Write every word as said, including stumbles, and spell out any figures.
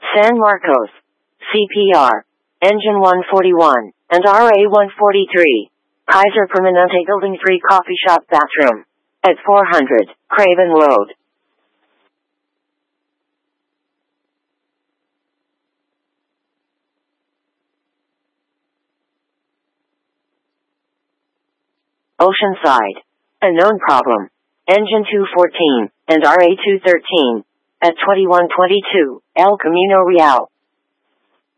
San Marcos, C P R, Engine one forty-one, and R A one forty-three. Kaiser Permanente Building three Coffee Shop Bathroom. At four hundred, Craven Road. Oceanside. A known problem. Engine two fourteen, and R A two thirteen. At twenty-one twenty-two, El Camino Real.